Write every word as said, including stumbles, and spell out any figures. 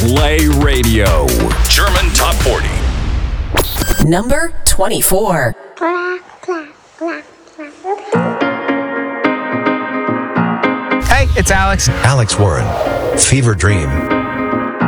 Play Radio. German Top forty. Number twenty-four. Hey, it's Alex. Alex Warren, Fever Dream.